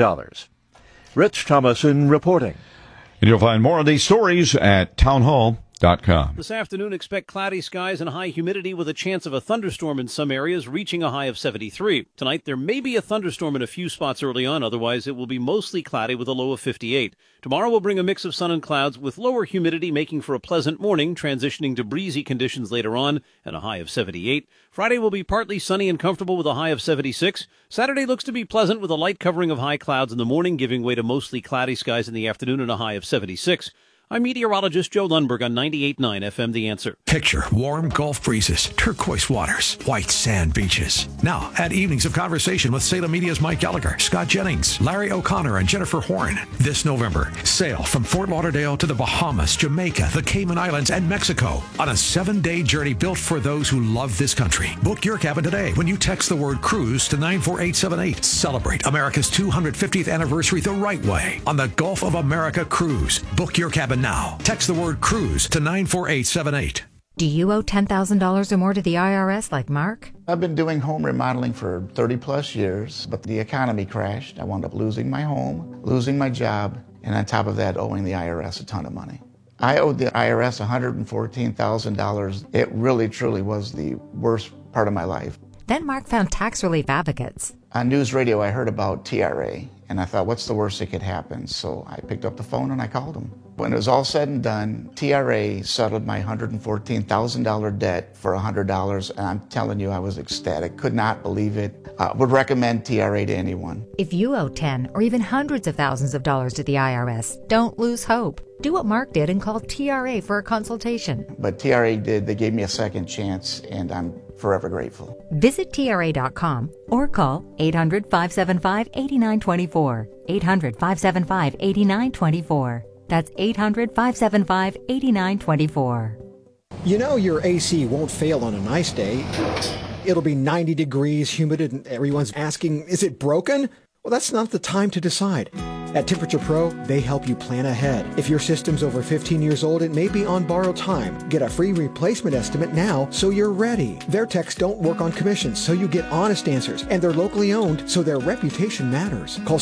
Rich Thomason reporting. And you'll find more of these stories at townhall.com. This afternoon, expect cloudy skies and high humidity with a chance of a thunderstorm in some areas, reaching a high of 73. Tonight, there may be a thunderstorm in a few spots early on. Otherwise, it will be mostly cloudy with a low of 58. Tomorrow will bring a mix of sun and clouds with lower humidity, making for a pleasant morning, transitioning to breezy conditions later on and a high of 78. Friday will be partly sunny and comfortable with a high of 76. Saturday looks to be pleasant with a light covering of high clouds in the morning, giving way to mostly cloudy skies in the afternoon and a high of 76. I'm meteorologist Joe Lundberg on 98.9 FM The Answer. Picture warm Gulf breezes, turquoise waters, white sand beaches. Now, add evenings of conversation with Salem Media's Mike Gallagher, Scott Jennings, Larry O'Connor, and Jennifer Horn. This November, sail from Fort Lauderdale to the Bahamas, Jamaica, the Cayman Islands, and Mexico on a 7-day journey built for those who love this country. Book your cabin today when you text the word cruise to 94878. Celebrate America's 250th anniversary the right way on the Gulf of America Cruise. Book your cabin now. Text the word cruise to 94878. Do you owe $10,000 or more to the IRS like Mark? I've been doing home remodeling for 30 plus years, but the economy crashed. I wound up losing my home, losing my job, and on top of that, owing the IRS a ton of money. I owed the IRS $114,000. It really, truly was the worst part of my life. Then Mark found Tax Relief Advocates. On news radio, I heard about TRA, and I thought, what's the worst that could happen? So I picked up the phone and I called them. When it was all said and done, TRA settled my $114,000 debt for $100, and I'm telling you, I was ecstatic. Could not believe it. Would recommend TRA to anyone. If you owe 10 or even hundreds of thousands of dollars to the IRS, don't lose hope. Do what Mark did and call TRA for a consultation. But TRA did. They gave me a second chance, and I'm forever grateful. Visit TRA.com or call 800-575-8924. 800-575-8924. That's 800-575-8924. You know your AC won't fail on a nice day. It'll be 90 degrees, humid, and everyone's asking, is it broken? Well, that's not the time to decide. At Temperature Pro, they help you plan ahead. If your system's over 15 years old, it may be on borrowed time. Get a free replacement estimate now so you're ready. Their techs don't work on commissions, so you get honest answers. And they're locally owned, so their reputation matters. Call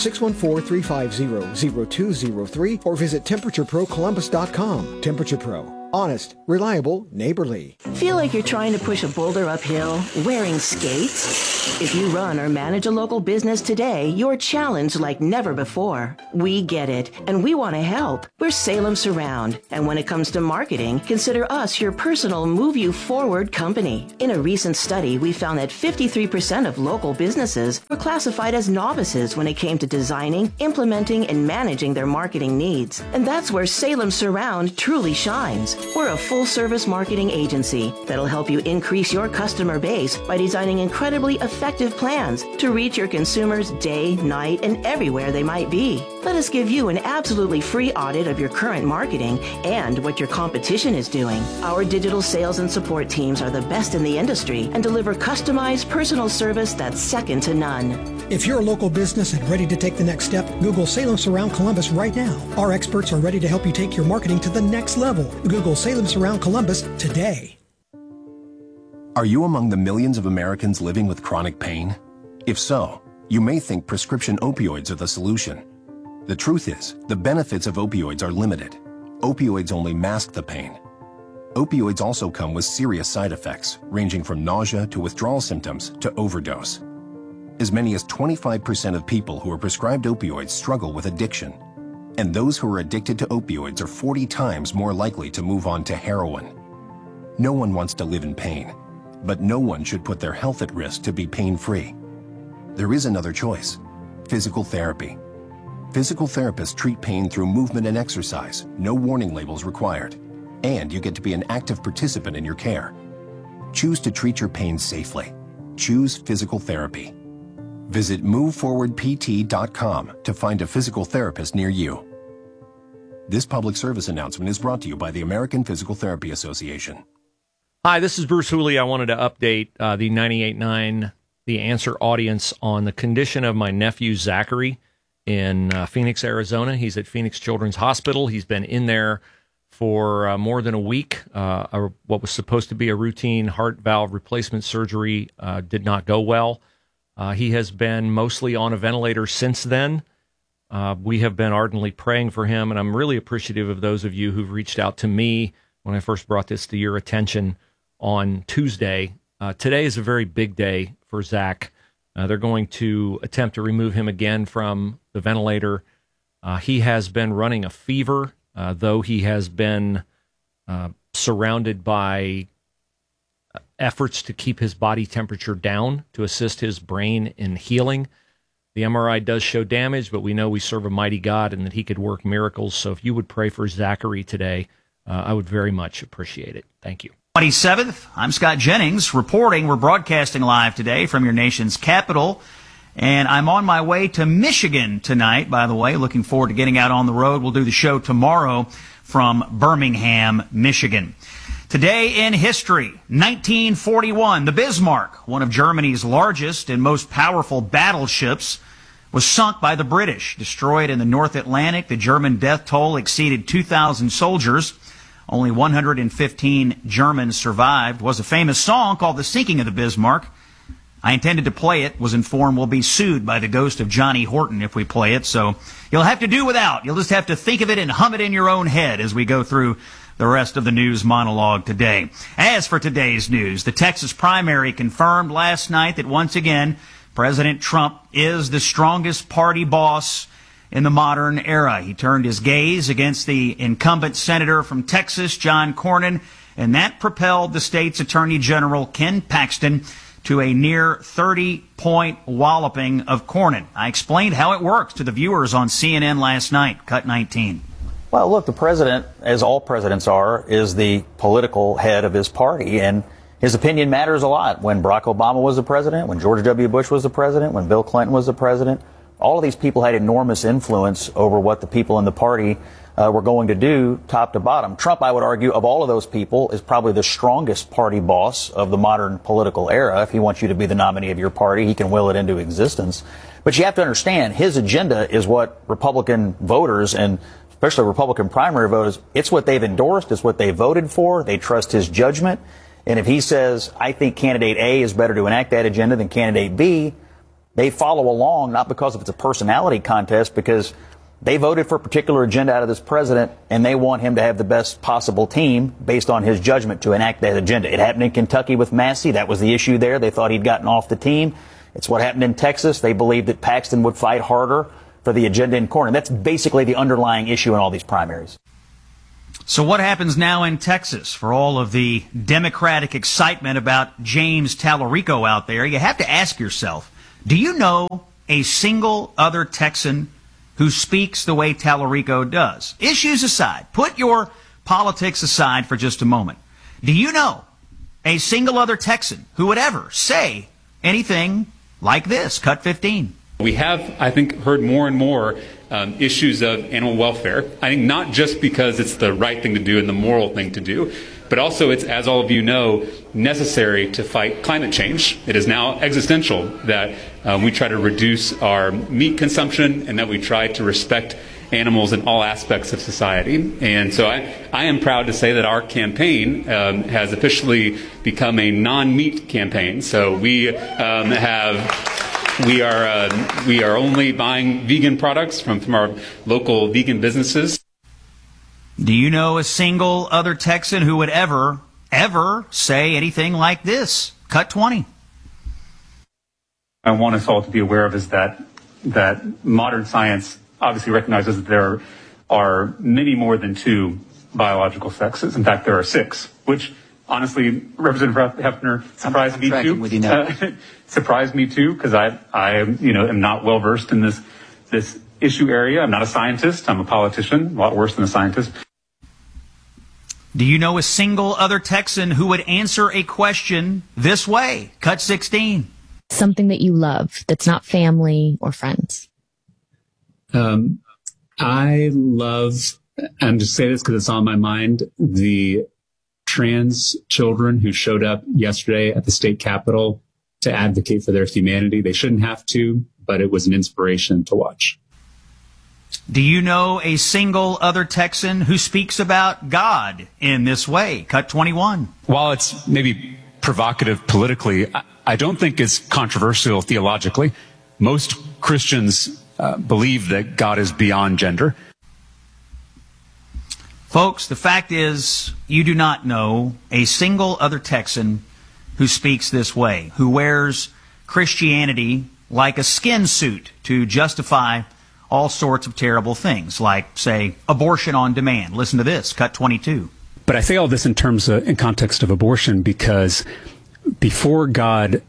614-350-0203 or visit TemperatureProColumbus.com. Temperature Pro. Honest, reliable, neighborly. Feel like you're trying to push a boulder uphill wearing skates? If you run or manage a local business today, you're challenged like never before. We get it, and we want to help. We're Salem Surround, and when it comes to marketing, consider us your personal move you forward company. In a recent study, we found that 53% of local businesses were classified as novices when it came to designing, implementing, and managing their marketing needs. And that's where Salem Surround truly shines. We're a full-service marketing agency that'll help you increase your customer base by designing incredibly effective plans to reach your consumers day, night, and everywhere they might be. Let us give you an absolutely free audit of your current marketing and what your competition is doing. Our digital sales and support teams are the best in the industry and deliver customized personal service that's second to none. If you're a local business and ready to take the next step, Google Salem Surround Columbus right now. Our experts are ready to help you take your marketing to the next level. Google Salem Surround Columbus today. Are you among the millions of Americans living with chronic pain? If so, you may think prescription opioids are the solution. The truth is, the benefits of opioids are limited. Opioids only mask the pain. Opioids also come with serious side effects, ranging from nausea to withdrawal symptoms to overdose. As many as 25% of people who are prescribed opioids struggle with addiction. And those who are addicted to opioids are 40 times more likely to move on to heroin. No one wants to live in pain, but no one should put their health at risk to be pain-free. There is another choice: physical therapy. Physical therapists treat pain through movement and exercise, no warning labels required, and you get to be an active participant in your care. Choose to treat your pain safely. Choose physical therapy. Visit moveforwardpt.com to find a physical therapist near you. This public service announcement is brought to you by the American Physical Therapy Association. Hi, this is Bruce Hooley. I wanted to update the 98.9 The Answer audience on the condition of my nephew, Zachary, in Phoenix, Arizona. He's at Phoenix Children's Hospital. He's been in there for more than a week. What was supposed to be a routine heart valve replacement surgery did not go well. He has been mostly on a ventilator since then. We have been ardently praying for him, and I'm really appreciative of those of you who've reached out to me when I first brought this to your attention on Tuesday. Today is a very big day for Zach. They're going to attempt to remove him again from the ventilator. He has been running a fever, though he has been surrounded by efforts to keep his body temperature down to assist his brain in healing. The MRI does show damage, but we know we serve a mighty God and that he could work miracles. So if you would pray for Zachary today, I would very much appreciate it. Thank you. 27th, I'm Scott Jennings reporting. We're broadcasting live today from your nation's capital, and I'm on my way to Michigan tonight, by the way. Looking forward to getting out on the road. We'll do the show tomorrow from Birmingham, Michigan. Today in history, 1941, the Bismarck, one of Germany's largest and most powerful battleships, was sunk by the British. Destroyed in the North Atlantic, the German death toll exceeded 2,000 soldiers. Only 115 Germans survived. Was a famous song called The Sinking of the Bismarck. I intended to play it, was informed we'll be sued by the ghost of Johnny Horton if we play it, so you'll have to do without. You'll just have to think of it and hum it in your own head as we go through the rest of the news monologue today. As for today's news, the Texas primary confirmed last night that once again, President Trump is the strongest party boss in the modern era. He turned his gaze against the incumbent senator from Texas, John Cornyn, and that propelled the state's Attorney General, Ken Paxton, to a near 30-point walloping of Cornyn. I explained how it works to the viewers on CNN last night, Cut 19. Well, look, the president, as all presidents are, is the political head of his party, and his opinion matters a lot. When Barack Obama was the president, when George W. Bush was the president, when Bill Clinton was the president, all of these people had enormous influence over what the people in the party were going to do top to bottom. Trump, I would argue, of all of those people, is probably the strongest party boss of the modern political era. If he wants you to be the nominee of your party, he can will it into existence. But you have to understand, his agenda is what Republican voters, and especially Republican primary voters, it's what they've endorsed, it's what they voted for. They trust his judgment. And if he says, I think candidate A is better to enact that agenda than candidate B, they follow along, not because if it's a personality contest, because they voted for a particular agenda out of this president, and they want him to have the best possible team based on his judgment to enact that agenda. It happened in Kentucky with Massey. That was the issue there. They thought he'd gotten off the team. It's what happened in Texas. They believed that Paxton would fight harder for the agenda in court. And that's basically the underlying issue in all these primaries. So what happens now in Texas for all of the Democratic excitement about James Tallarico out there? You have to ask yourself, do you know a single other Texan who speaks the way Tallarico does? Issues aside, put your politics aside for just a moment. Do you know a single other Texan who would ever say anything like this? Cut 15. We have, I think, heard more and more issues of animal welfare. I think not just because it's the right thing to do and the moral thing to do, but also it's, as all of you know, necessary to fight climate change. It is now existential that we try to reduce our meat consumption and that we try to respect animals in all aspects of society. And so I am proud to say that our campaign has officially become a non-meat campaign. So we are only buying vegan products from our local vegan businesses. Do you know a single other Texan who would ever say anything like this? Cut 20. I want us all to be aware of is that modern science obviously recognizes that there are many more than 2 biological sexes. In fact, there are 6, which honestly, Representative Hefner, surprised me too. Surprised me too, because I am not well versed in this issue area. I'm not a scientist. I'm a politician, a lot worse than a scientist. Do you know a single other Texan who would answer a question this way? Cut 16. Something that you love that's not family or friends. I love, I'm just saying this because it's on my mind, the trans children who showed up yesterday at the state capitol to advocate for their humanity. They shouldn't have to, but it was an inspiration to watch. Do you know a single other Texan who speaks about God in this way? Cut 21. While it's maybe provocative politically, I don't think it's controversial theologically. Most Christians believe that God is beyond gender. Folks, the fact is, you do not know a single other Texan who speaks this way, who wears Christianity like a skin suit to justify all sorts of terrible things, like, say, abortion on demand. Listen to this, cut 22. But I say all this in terms in context of abortion because before God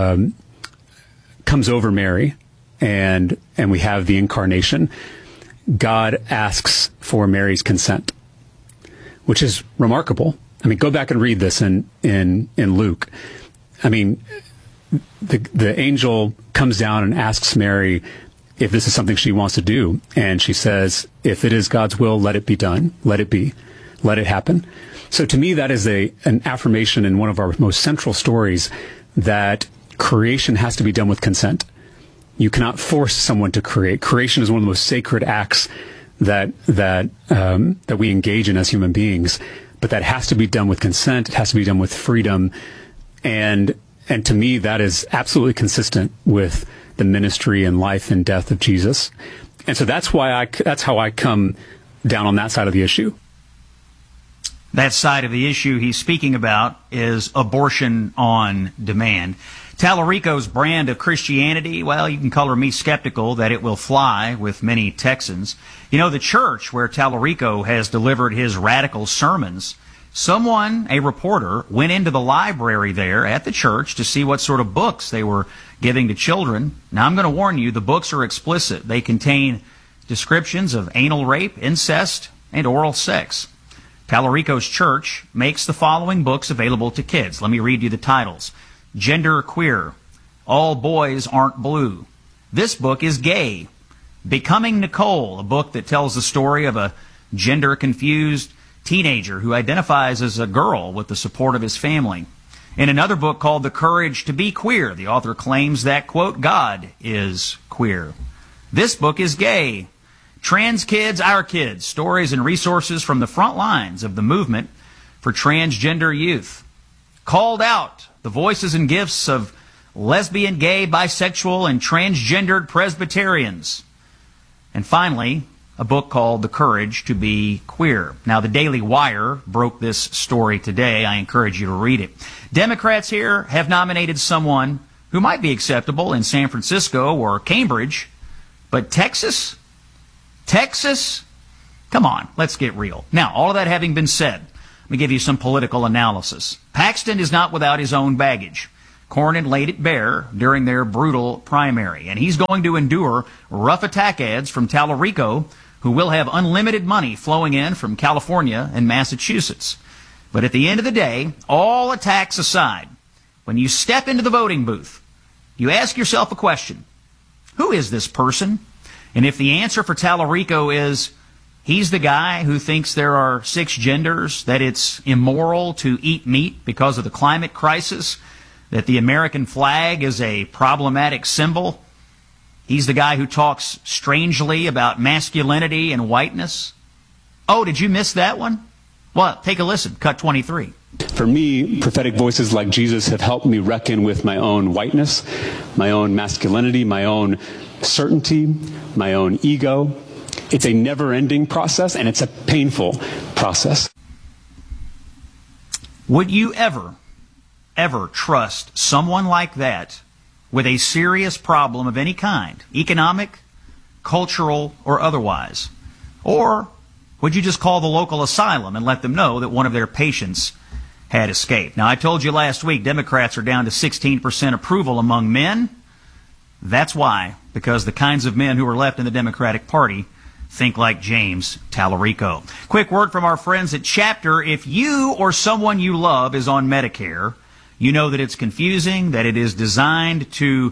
comes over Mary and we have the incarnation, God asks for Mary's consent, which is remarkable. I mean, go back and read this in Luke. I mean, the angel comes down and asks Mary if this is something she wants to do. And she says, if it is God's will, let it be done. Let it be. Let it happen. So to me, that is an affirmation in one of our most central stories that creation has to be done with consent. You cannot force someone to create. Creation is one of the most sacred acts that we engage in as human beings. But that has to be done with consent. It has to be done with freedom. And to me, that is absolutely consistent with the ministry and life and death of Jesus. And so that's how I come down on that side of the issue. That side of the issue he's speaking about is abortion on demand. Tallarico's brand of Christianity, well, you can color me skeptical that it will fly with many Texans. You know, the church where Tallarico has delivered his radical sermons, someone, a reporter, went into the library there at the church to see what sort of books they were giving to children. Now, I'm going to warn you, the books are explicit. They contain descriptions of anal rape, incest, and oral sex. Tallarico's church makes the following books available to kids. Let me read you the titles. Gender Queer, All Boys Aren't Blue. This book is gay. Becoming Nicole, a book that tells the story of a gender-confused teenager who identifies as a girl with the support of his family. In another book called The Courage to Be Queer, the author claims that, quote, God is queer. This book is gay. Trans Kids, Our Kids, stories and resources from the front lines of the movement for transgender youth. Called Out, the voices and gifts of lesbian, gay, bisexual, and transgendered Presbyterians. And finally, a book called The Courage to Be Queer. Now, the Daily Wire broke this story today. I encourage you to read it. Democrats here have nominated someone who might be acceptable in San Francisco or Cambridge, but Texas? Come on, let's get real. Now, all of that having been said, let me give you some political analysis. Paxton is not without his own baggage. Cornyn laid it bare during their brutal primary, and he's going to endure rough attack ads from Tallarico, who will have unlimited money flowing in from California and Massachusetts. But at the end of the day, all attacks aside, when you step into the voting booth, you ask yourself a question. Who is this person? And if the answer for Tallarico is he's the guy who thinks there are 6 genders, that it's immoral to eat meat because of the climate crisis, that the American flag is a problematic symbol, he's the guy who talks strangely about masculinity and whiteness. Oh, did you miss that one? Well, take a listen. Cut 23. For me, prophetic voices like Jesus have helped me reckon with my own whiteness, my own masculinity, my own certainty, my own ego. It's a never-ending process, and it's a painful process. Would you ever trust someone like that with a serious problem of any kind, economic, cultural, or otherwise? Or would you just call the local asylum and let them know that one of their patients had escaped? Now, I told you last week Democrats are down to 16% approval among men. That's why, because the kinds of men who are left in the Democratic Party think like James Tallarico. Quick word from our friends at Chapter. If you or someone you love is on Medicare, you know that it's confusing, that it is designed to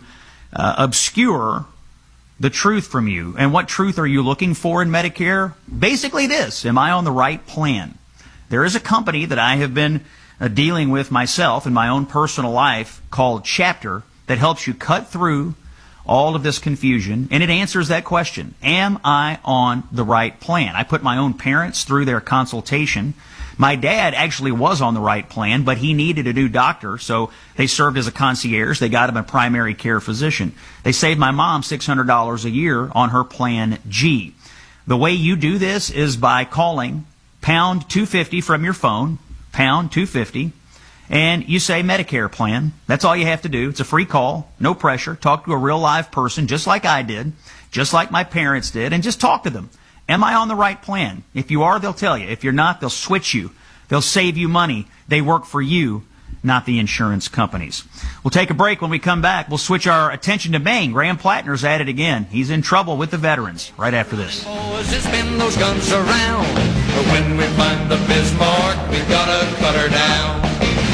obscure the truth from you. And what truth are you looking for in Medicare? Basically this: am I on the right plan? There is a company that I have been dealing with myself in my own personal life called Chapter that helps you cut through all of this confusion, and it answers that question. Am I on the right plan? I put my own parents through their consultation. My dad actually was on the right plan, but he needed a new doctor, so they served as a concierge. They got him a primary care physician. They saved my mom $600 a year on her Plan G. The way you do this is by calling pound 250 from your phone, pound 250, and you say Medicare plan. That's all you have to do. It's a free call, no pressure. Talk to a real live person, just like I did, just like my parents did, and just talk to them. Am I on the right plan? If you are, they'll tell you. If you're not, they'll switch you. They'll save you money. They work for you, not the insurance companies. We'll take a break. When we come back, we'll switch our attention to Maine. Graham Plattner's at it again. He's in trouble with the veterans right after this. Spin those guns around. When we find the Bismarck, we gotta cut her down.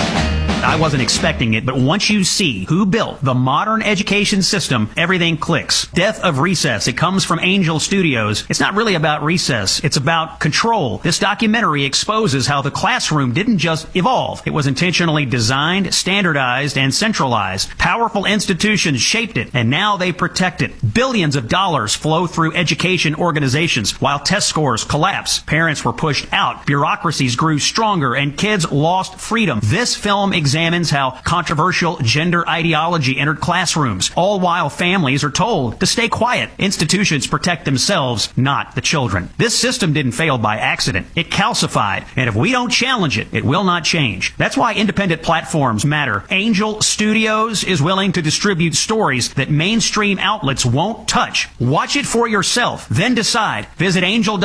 I wasn't expecting it, but once you see who built the modern education system, everything clicks. Death of Recess. It comes from Angel Studios. It's not really about recess. It's about control. This documentary exposes how the classroom didn't just evolve. It was intentionally designed, standardized, and centralized. Powerful institutions shaped it, and now they protect it. Billions of dollars flow through education organizations while test scores collapse. Parents were pushed out. Bureaucracies grew stronger, and kids lost freedom. This film examines how controversial gender ideology entered classrooms, all while families are told to stay quiet. Institutions protect themselves, not the children. This system didn't fail by accident. It calcified, and if we don't challenge it, it will not change. That's why independent platforms matter. Angel Studios is willing to distribute stories that mainstream outlets won't touch. Watch it for yourself, then decide. Visit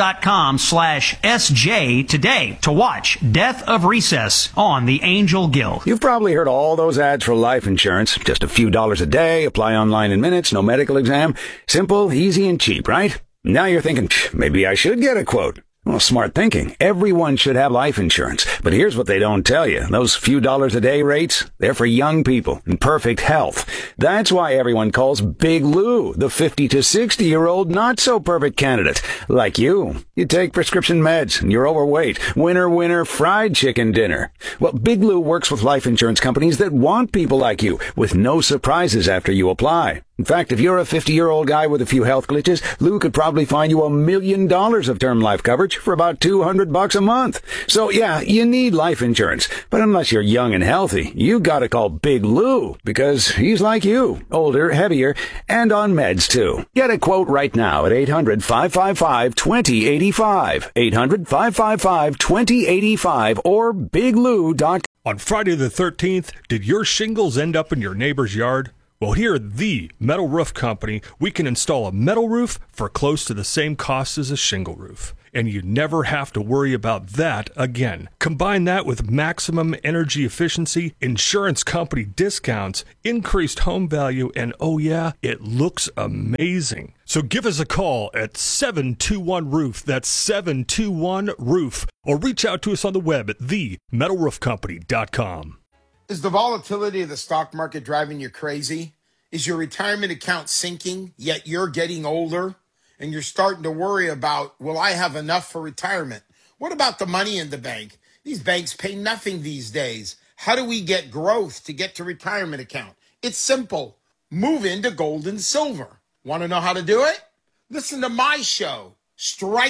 angel.com/SJ today to watch Death of Recess on the Angel Guild. You've probably heard all those ads for life insurance. Just a few dollars a day, apply online in minutes, no medical exam. Simple, easy, and cheap, right? Now you're thinking, maybe I should get a quote. Well, smart thinking. Everyone should have life insurance. But here's what they don't tell you. Those few dollars a day rates, they're for young people in perfect health. That's why everyone calls Big Lou the 50 to 60-year-old not-so-perfect candidate. Like you. You take prescription meds and you're overweight. Winner, fried chicken dinner. Well, Big Lou works with life insurance companies that want people like you with no surprises after you apply. In fact, if you're a 50-year-old guy with a few health glitches, Lou could probably find you $1 million of term life coverage for about $200 a month. So yeah, you need life insurance. But unless you're young and healthy, you gotta call Big Lou because he's like you, older, heavier, and on meds too. Get a quote right now at 800-555-2085. 800-555-2085 or biglou.com. On Friday the 13th, did your shingles end up in your neighbor's yard? Well, here at the Metal Roof Company, we can install a metal roof for close to the same cost as a shingle roof. And you never have to worry about that again. Combine that with maximum energy efficiency, insurance company discounts, increased home value, and oh yeah, it looks amazing. So give us a call at 721-ROOF, that's 721-ROOF, or reach out to us on the web at themetalroofcompany.com. Is the volatility of the stock market driving you crazy? Is your retirement account sinking, yet you're getting older? And you're starting to worry about, will I have enough for retirement? What about the money in the bank? These banks pay nothing these days. How do we get growth to get to retirement account? It's simple. Move into gold and silver. Want to know how to do it? Listen to my show, Strike